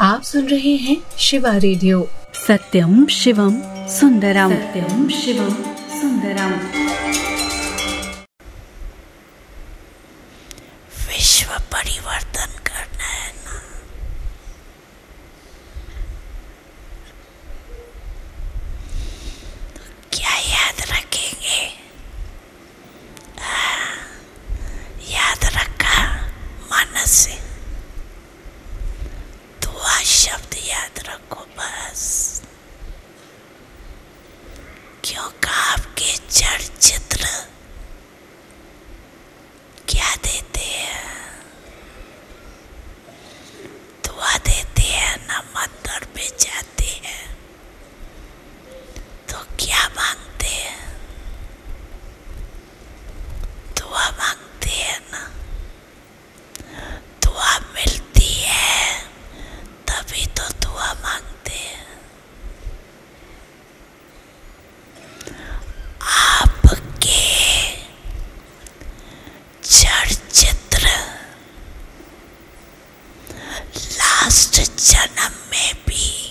आप सुन रहे हैं शिवा रेडियो। सत्यम शिवम सुंदरम, सत्यम शिवम सुंदरम। विश्व परिवर्तन करना है ना, तो क्या याद रखेंगे? याद रखा मन से, दुआ शब्द याद रखो बस, क्योंकि आपके जड़ चित्र क्या देते हैं? दुआ देते हैं ना, मंदिर पे जाते हैं तो क्या मांगते हैं? दुआ मांगते हैं ना। दुआ मिलती है तभी तो दुआ मांगते हैं। आपके जड़ चित्र लास्ट जन्म में भी